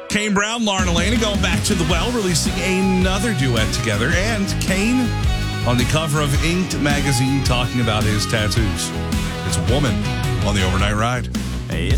Kane Brown, Lauren Laney going back to the well, releasing another duet together. And Kane on the cover of Inked magazine talking about his tattoos. It's a woman on the overnight ride.